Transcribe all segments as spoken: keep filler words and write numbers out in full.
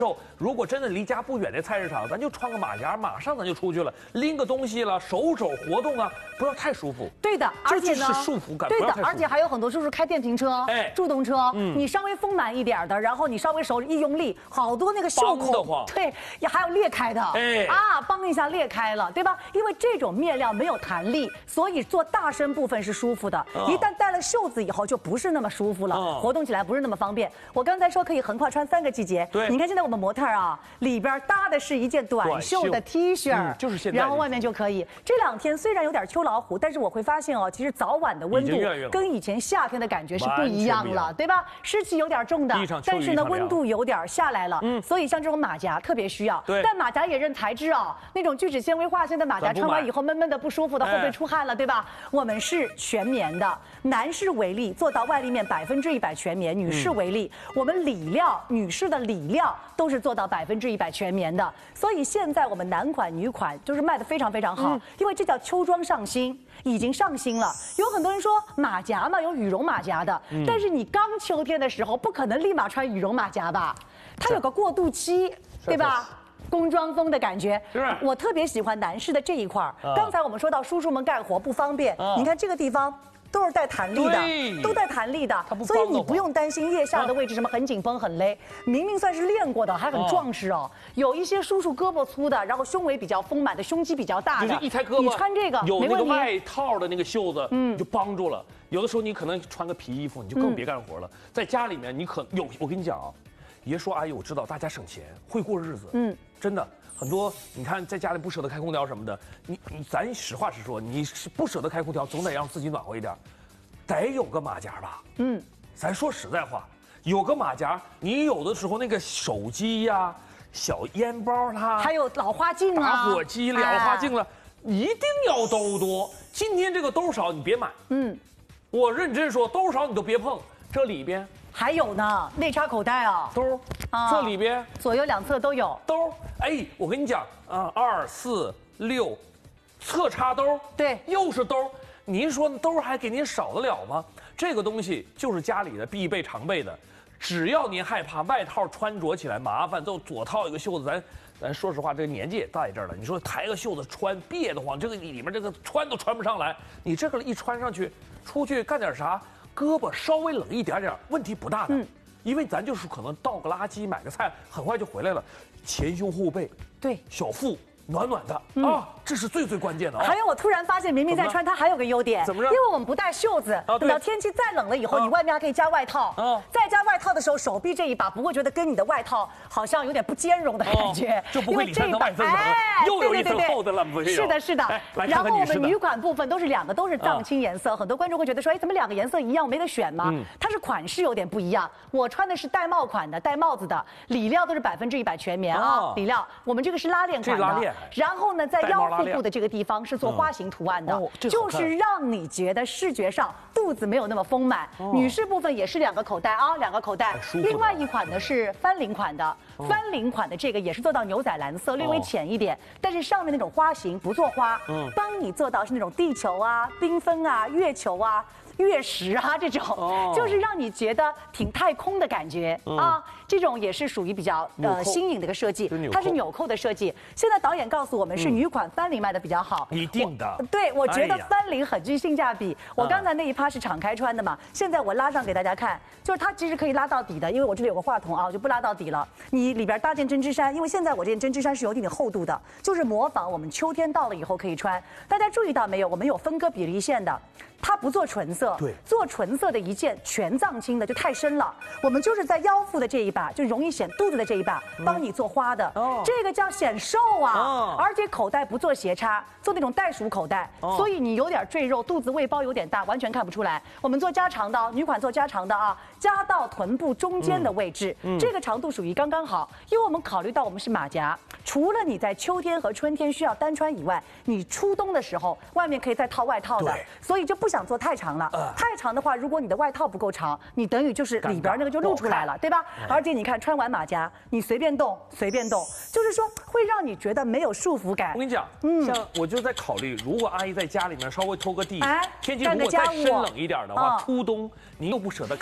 如果真的离家不远的菜市场，咱就穿个马甲，马上咱就出去了，拎个东西了，手肘活动啊，不要太舒服。 对的，而且呢， 这就是束缚感。 对的，而且还有很多就是开电瓶车、哎，助动车，嗯，你稍微丰满一点的，然后你稍微手一用力，好多那个袖口，对，也还有裂开的，哎，啊，梆一下裂开了，对吧？因为这种面料没有弹力，所以做大身部分是舒服的。哦、一旦戴了袖子以后，就不是那么舒服了，哦、活动起来不是那么方便。我刚才说可以横跨穿三个季节，对，你看现在我们模特啊。里边搭的是一件短袖的 T 恤，嗯、就是现在，然后外面就可以。这两天虽然有点秋老虎，但是我会发现哦，其实早晚的温度跟以前夏天的感觉是不一样了，对吧？湿气有点重的，但是呢温度有点下来了，嗯，所以像这种马甲特别需要。对，但马甲也认材质哦，那种聚酯纤维化纤的马甲穿完以后闷闷的不舒服的，后背出汗了，对吧？我们是全棉的，男士为例做到外立面百分之一百全棉，女士为例，我们里料女士的里料都是做到百分之一百全棉的，所以现在我们男款、女款就是卖的非常非常好，嗯、因为这叫秋装上新，已经上新了。有很多人说马甲嘛，有羽绒马甲的，嗯、但是你刚秋天的时候不可能立马穿羽绒马甲吧？它有个过渡期，对吧？工装风的感觉，我特别喜欢男士的这一块。啊、刚才我们说到叔叔们干活不方便，啊、你看这个地方。都是带弹力的，都带弹力的，所以你不用担心腋下的位置什么很紧绷很勒。明明算是练过的，还很壮实哦。有一些叔叔胳膊粗的，然后胸围比较丰满的，胸肌比较大的， 就是一抬胳膊， 你穿这个有那个外套的那个袖子，嗯，就帮助了。有的时候你可能穿个皮衣服，你就更别干活了。在家里面，你可有我跟你讲啊，爷说阿姨我知道，大家省钱会过日子，嗯，真的。很多，你看在家里不舍得开空调什么的，你你咱实话实说，你是不舍得开空调，总得让自己暖和一点，得有个马甲吧。嗯，咱说实在话，有个马甲，你有的时候那个手机呀、啊、小烟包啦， 还有老花镜啊、 打火机、老花镜了，哎、一定要兜多。今天这个兜少你别买，嗯，我认真说，兜少你都别碰，这里边。 还有呢，内插口袋啊， 兜，啊，这里边左右两侧都有兜。哎，我跟你讲啊，二四六，侧插兜， 对， 又是兜。您说兜还给您少得了吗？这个东西就是家里的必备常备的，只要您害怕外套穿着起来麻烦，就左套一个袖子，咱咱说实话，这个年纪也在这儿了，你说抬个袖子穿别得慌，这个里面这个穿都穿不上来，你这个一穿上去，出去干点啥？胳膊稍微冷一点点，问题不大的，嗯、因为咱就是可能倒个垃圾、买个菜，很快就回来了。前胸后背， 对，小腹暖暖的、嗯、啊，这是最最关键的啊。 还有，我突然发现明明在穿它还有个优点， 怎么着？ 因为我们不带袖子，啊、等到天气再冷了以后，啊、你外面还可以加外套。啊，再加外套的时候，手臂这一把不会觉得跟你的外套好像有点不兼容的感觉， 啊、就不会里三层外三层，哎，又有一层厚的了，不是？ 是的，是的。哎、然后我们女款部分都是两个都是藏青颜色，啊、很多观众会觉得说，哎，怎么两个颜色一样，我没得选吗？嗯、它是款式有点不一样。我穿的是戴帽款的，戴帽子的，里料都是百分之一百全棉啊，里料。我们这个是拉链款的， 拉链。 然后呢，在腰腹部的这个地方是做花形图案的，嗯哦、就是让你觉得视觉上肚子没有那么丰满。哦、女士部分也是两个口袋啊，两个口袋。另外一款呢是翻领款的，哦、翻领款的这个也是做到牛仔蓝色，略微浅一点，哦、但是上面那种花型不做花，嗯、帮你做到是那种地球啊、缤纷啊、月球啊。月食啊，这种、哦、就是让你觉得挺太空的感觉、嗯、啊，这种也是属于比较呃新颖的一个设计，它是纽扣的设计。现在导演告诉我们是女款翻领卖的比较好， 一定的。 对，我觉得翻领很具性价比。哎、我刚才那一趴是敞开穿的嘛，现在我拉上给大家看，就是它其实可以拉到底的，因为我这里有个话筒啊，我就不拉到底了。你里边搭件针织衫，因为现在我这件针织衫是有一点点厚度的，就是模仿我们秋天到了以后可以穿。大家注意到没有？我们有分割比例线的。它不做纯色， 对， 做纯色的一件全藏青的就太深了。我们就是在腰腹的这一把，就容易显肚子的这一把，帮你做花的。哦，这个叫显瘦啊，哦、而且口袋不做斜插，做那种袋鼠口袋，哦、所以你有点赘肉，肚子胃包有点大，完全看不出来。我们做加长的，女款做加长的啊，加到臀部中间的位置，嗯、这个长度属于刚刚好。因为我们考虑到我们是马甲，除了你在秋天和春天需要单穿以外，你初冬的时候外面可以再套外套的，所以就不想做太长了。呃、太长的话，如果你的外套不够长，你等于就是里边那个就露出来了，对吧？嗯、而且你看穿完马甲，你随便动随便动，就是说会让你觉得没有束缚感。 我跟你讲，嗯，像我就在考虑，如果阿姨在家里面稍微拖个地，哎，天气如果再深冷一点的话，嗯、初冬你又不舍得开。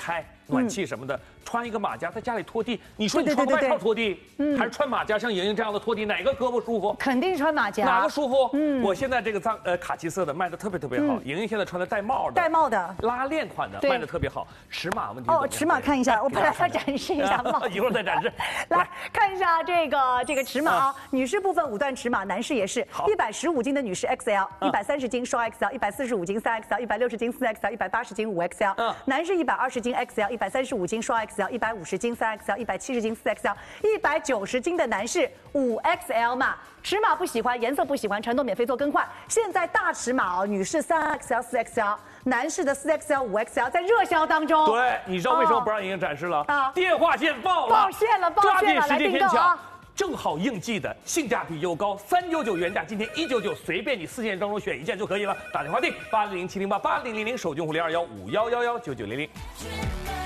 暖气什么的，穿一个马甲在家里拖地，你说你穿个外套拖地，还是穿马甲像莹莹这样的拖地，哪个胳膊舒服？ 肯定穿马甲， 哪个舒服？嗯，我现在这个藏呃卡其色的卖的特别特别好，莹莹现在穿的带帽的， 带帽的拉链款的卖的特别好，尺码问题哦，尺码看一下，我本来要展示一下帽， 一会儿再展示， 来看一下这个这个尺码啊，女士部分五段尺码，男士也是，一百十五斤的女士 X L， 一百三十斤双 X L， 一百四十五斤三 X L， 一百六十斤四 X L， 一百八十斤五 X L， 嗯，男士一百二十斤 X L， 一百三十五斤双 X L， 一百五十斤三 X L， 一百七十斤四 X L， 一百九十斤的男士五 X L 码，尺码不喜欢，颜色不喜欢，承诺免费做更换。现在大尺码哦，女士三 X L、四 X L， 男士的四 X L、五 X L 在热销当中。 对，你知道为什么不让莹莹展示了？啊，电话线爆了， 爆线了，爆线了， 抓紧时间天抢。正好应季的，性价比又高，三九九原价，今天一九九，随便你四件当中选一件就可以了。打电话订八零零七零八八零零零，手机用户零二幺五幺幺幺九九零零。